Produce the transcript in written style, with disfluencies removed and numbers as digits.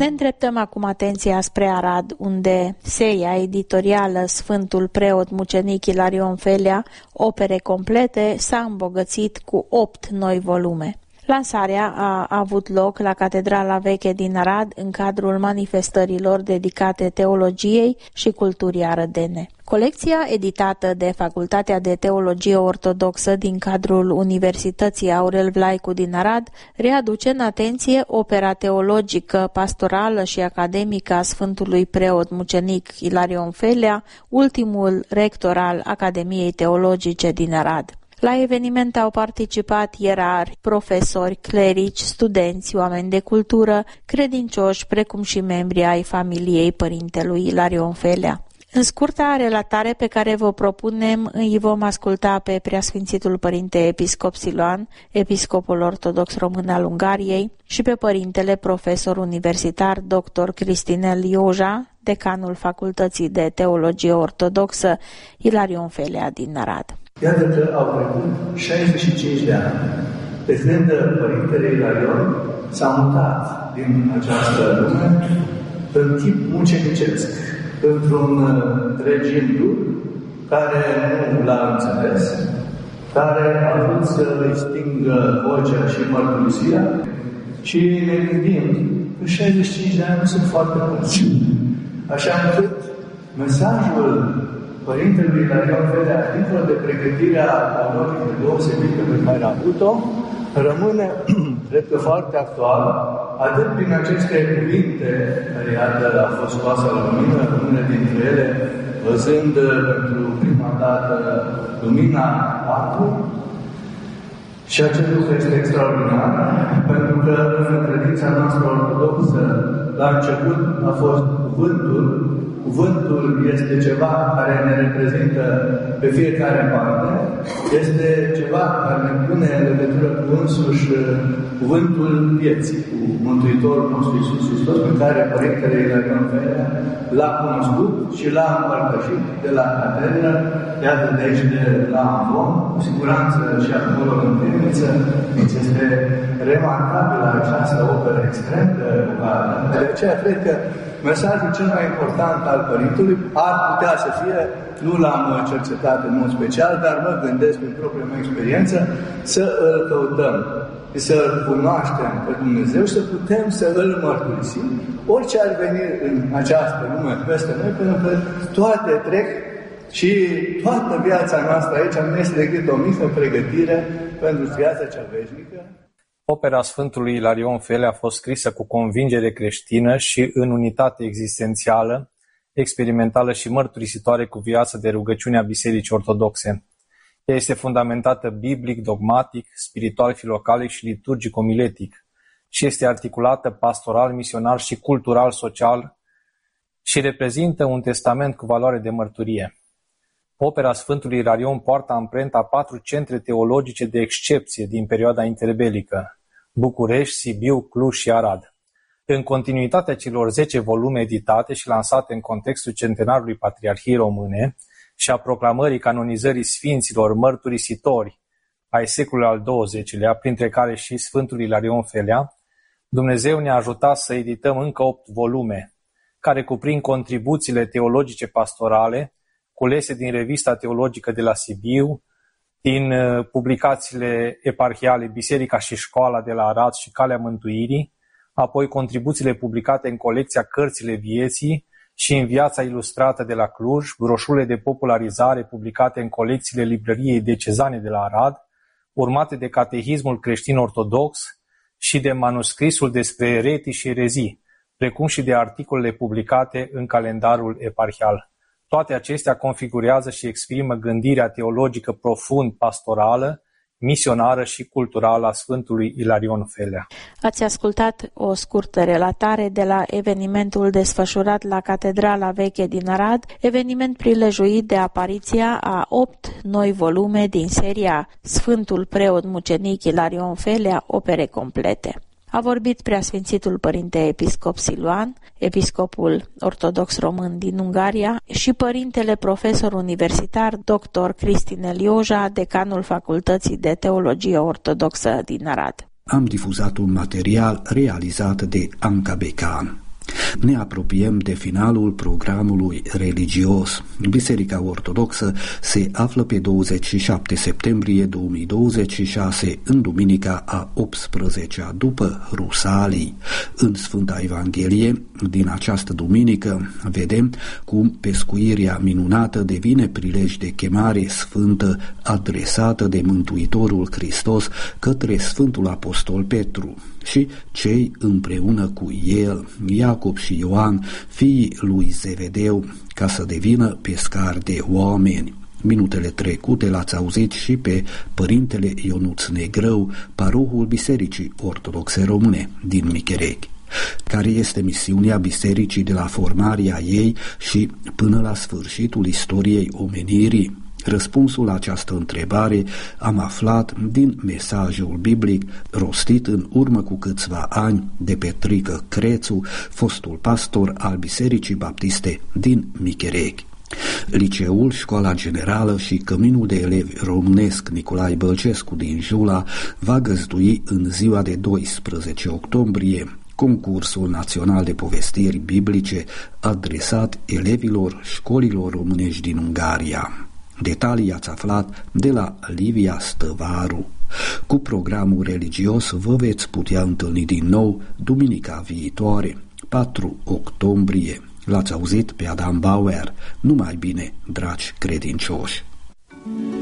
Ne îndreptăm acum atenția spre Arad, unde seria editorială Sfântul Preot Mucenic Ilarion Felea, opere complete, s-a îmbogățit cu 8 noi volume. Lansarea a avut loc la Catedrala Veche din Arad în cadrul manifestărilor dedicate teologiei și culturii arădene. Colecția editată de Facultatea de Teologie Ortodoxă din cadrul Universității Aurel Vlaicu din Arad readuce în atenție opera teologică, pastorală și academică a Sfântului Preot Mucenic Ilarion Felea, ultimul rector al Academiei Teologice din Arad. La eveniment au participat ierarhi, profesori, clerici, studenți, oameni de cultură, credincioși, precum și membri ai familiei părintelui Ilarion Felea. În scurta relatare pe care vă propunem, îi vom asculta pe Preasfințitul Părinte Episcop Siluan, episcopul ortodox român al Ungariei, și pe părintele profesor universitar dr. Cristinel Ioja, decanul Facultății de Teologie Ortodoxă Ilarion Felea din Arad. Iată că au trecut 65 de ani, de când Părintele Ilarion s-a mutat din această lume în tip mucenicesc, într-un regim dur, care nu l-a înțeles, care a vrut să îi stingă vocea și mărturisirea, și ne gândim că 65 de ani nu sunt foarte mulți. Așa încât mesajul Părintelui Ilarion Felea, dincolo de pregătirea teologică deosebită pe care a avut-o, rămâne, cred că, foarte actual, atât prin aceste cuvinte care, iată, a fost scoasă la lumină, unele dintre ele, văzând pentru prima dată lumina patru. Și acest lucru este extraordinar, pentru că în credința noastră ortodoxă, la început a fost cuvântul. Cuvântul este ceva care ne reprezintă pe fiecare parte, este ceva care ne pune în legătură cu însuși cuvântul vieții, cu Mântuitorul nostru Iisus Hristos, pe care Părintele Ilarion Felea l-a cunoscut și l-a împărtășit de la catedră, iată de aici de la Amvon, cu siguranță și acolo în Temniță. Deci este remarcabilă această operă extrem de rugată. De aceea cred că mesajul cel mai important al Părintelui ar putea să fie, nu l-am cercetat în mod special, dar mă gândesc prin propria mea experiență, să îl căutăm, să îl cunoaștem pe Dumnezeu și să putem să îl mărturisim, orice ar veni în această lume peste noi, pentru că toate trec și toată viața noastră aici nu este decât o mică pregătire pentru viața cea veșnică. Opera Sfântului Ilarion Felea a fost scrisă cu convingere creștină și în unitate existențială, experimentală și mărturisitoare cu viața de rugăciune a Bisericii Ortodoxe. Ea este fundamentată biblic, dogmatic, spiritual, filocalic și liturgic-omiletic și este articulată pastoral, misionar și cultural-social și reprezintă un testament cu valoare de mărturie. Opera Sfântului Ilarion poartă amprenta a 4 centre teologice de excepție din perioada interbelică: București, Sibiu, Cluj și Arad. În continuitatea celor 10 volume editate și lansate în contextul centenarului Patriarhiei Române și a proclamării canonizării sfinților mărturisitori ai secolului al XX-lea, printre care și Sfântul Ilarion Felea, Dumnezeu ne-a ajutat să edităm încă 8 volume, care cuprind contribuțiile teologice pastorale, culese din revista teologică de la Sibiu, din publicațiile eparhiale Biserica și Școala de la Arad și Calea Mântuirii, apoi contribuțiile publicate în colecția Cărțile Vieții și în Viața Ilustrată de la Cluj, broșurile de popularizare publicate în colecțiile Librăriei Diecezane de la Arad, urmate de Catehismul Creștin Ortodox și de manuscrisul despre eretii și erezii, precum și de articolele publicate în calendarul eparhial. Toate acestea configurează și exprimă gândirea teologică profund pastorală, misionară și culturală a Sfântului Ilarion Felea. Ați ascultat o scurtă relatare de la evenimentul desfășurat la Catedrala Veche din Arad, eveniment prilejuit de apariția a 8 noi volume din seria Sfântul Preot Mucenic Ilarion Felea, opere complete. A vorbit Preasfințitul Părinte Episcop Siluan, episcopul ortodox român din Ungaria, și părintele profesor universitar dr. Cristinel Ioja, decanul Facultății de Teologie Ortodoxă din Arad. Am difuzat un material realizat de Anca Becan. Ne apropiem de finalul programului religios. Biserica Ortodoxă se află pe 27 septembrie 2026 în duminica a 18-a după Rusalii. În Sfânta Evanghelie din această duminică vedem cum pescuirea minunată devine prilej de chemare sfântă adresată de Mântuitorul Hristos către Sfântul Apostol Petru și cei împreună cu el, Iacob și Ioan, fiii lui Zevedeu, ca să devină pescari de oameni. Minutele trecute l-ați auzit și pe părintele Ionuț Negrău, parohul Bisericii Ortodoxe Române din Micherechi. Care este misiunea bisericii de la formarea ei și până la sfârșitul istoriei omenirii? Răspunsul la această întrebare am aflat din mesajul biblic rostit în urmă cu câțiva ani de Petrică Crețu, fostul pastor al Bisericii Baptiste din Micherechi. Liceul, Școala Generală și Căminul de Elevi Românesc Nicolae Bălcescu din Jula va găzdui în ziua de 12 octombrie concursul național de povestiri biblice adresat elevilor școlilor românești din Ungaria. Detalii ați aflat de la Livia Stăvaru. Cu programul religios vă veți putea întâlni din nou duminica viitoare, 4 octombrie. L-ați auzit pe Adam Bauer. Numai bine, dragi credincioși!